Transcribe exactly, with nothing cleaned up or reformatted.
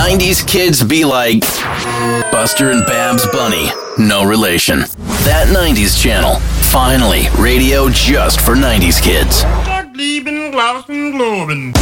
nineties kids be like, Buster and Babs Bunny, no relation. That nineties channel, finally radio just for nineties kids.